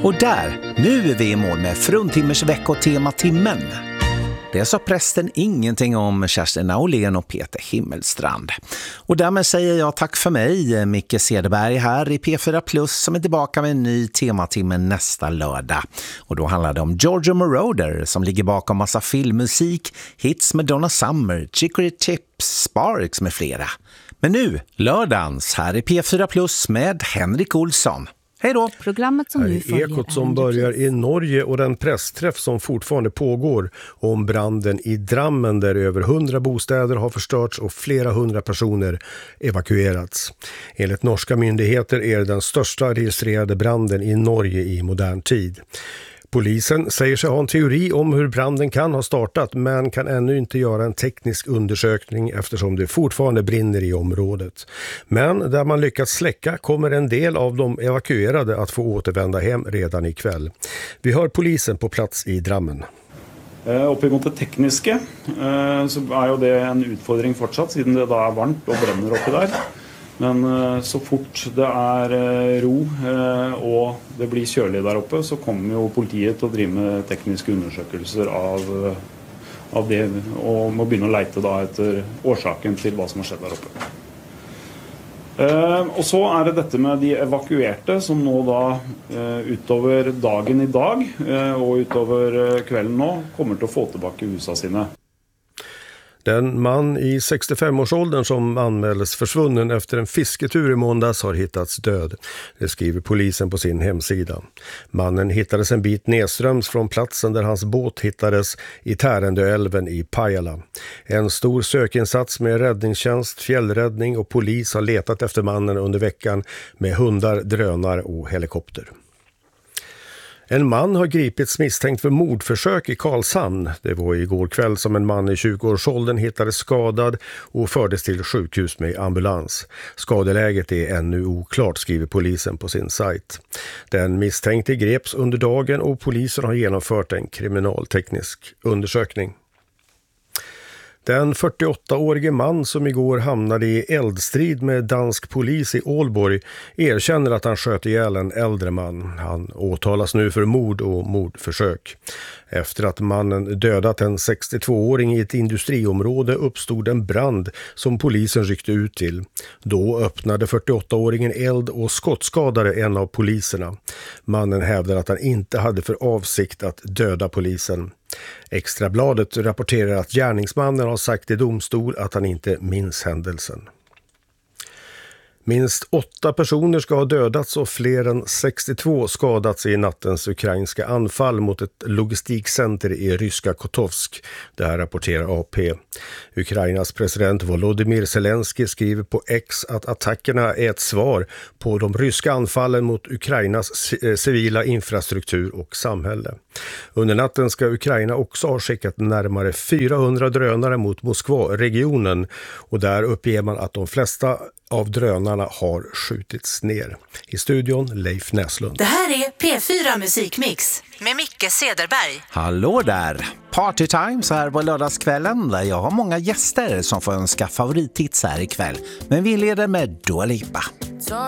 Och där, nu är vi i mål med Fruntimmers veckotema timmen. Det sa prästen ingenting om Kerstin Aulén och Peter Himmelstrand. Och därmed säger jag tack för mig, Micke Cederberg här i P4 Plus som är tillbaka med en ny tematimme nästa lördag. Och då handlar det om Giorgio Moroder som ligger bakom massa filmmusik, hits med Donna Summer, Chicory Tips, Sparks med flera. Men nu, lördagens här i P4 Plus med Henrik Olsson. Hej då! Programmet som nu följer Ekot som börjar i Norge och den pressträff som fortfarande pågår om branden i Drammen där över 100 bostäder har förstörts och flera hundra personer evakuerats. Enligt norska myndigheter är det den största registrerade branden i Norge i modern tid. Polisen säger sig ha en teori om hur branden kan ha startat men kan ännu inte göra en teknisk undersökning eftersom det fortfarande brinner i området. Men där man lyckats släcka kommer en del av de evakuerade att få återvända hem redan ikväll. Vi hör polisen på plats i Drammen. Oppimot det tekniske så är ju det en utfordring fortsatt siden det då är varmt och bränner uppe där. Men så fort det är ro och det blir kjølig där uppe så kommer ju politiet att driva med tekniska undersökelser av det och må begynne å lete då efter orsaken till vad som har skett där uppe. Och så är det detta med de evakuerte som nu då utover dagen i dag och utover kvällen nu kommer att få tillbaka husa sina. Den man i 65-årsåldern som anmäldes försvunnen efter en fisketur i måndags har hittats död. Det skriver polisen på sin hemsida. Mannen hittades en bit nedströms från platsen där hans båt hittades i Tärendöälven i Pajala. En stor sökinsats med räddningstjänst, fjällräddning och polis har letat efter mannen under veckan med hundar, drönare och helikopter. En man har gripits misstänkt för mordförsök i Karlshamn. Det var igår kväll som en man i 20-årsåldern hittades skadad och fördes till sjukhus med ambulans. Skadeläget är ännu oklart, skriver polisen på sin sajt. Den misstänkte greps under dagen och polisen har genomfört en kriminalteknisk undersökning. Den 48-årige man som igår hamnade i eldstrid med dansk polis i Ålborg erkänner att han sköt ihjäl en äldre man. Han åtalas nu för mord och mordförsök. Efter att mannen dödat en 62-åring i ett industriområde uppstod en brand som polisen ryckte ut till. Då öppnade 48-åringen eld och skottskadade en av poliserna. Mannen hävdar att han inte hade för avsikt att döda polisen. Extrabladet rapporterar att gärningsmannen har sagt i domstol att han inte minns händelsen. Minst 8 personer ska ha dödats och fler än 62 skadats i nattens ukrainska anfall mot ett logistikcenter i ryska Kotovsk. Det här rapporterar AP. Ukrainas president Volodymyr Zelensky skriver på X att attackerna är ett svar på de ryska anfallen mot Ukrainas civila infrastruktur och samhälle. Under natten ska Ukraina också ha skickat närmare 400 drönare mot Moskva-regionen och där uppger man att de flesta av drönarna har skjutits ner. I studion Leif Näslund. Det här är P4 Musikmix med Micke Cederberg. Hallå där! Party time så här på lördagskvällen där jag har många gäster som får önska favorithits här ikväll. Men vi leder med Dua Lipa.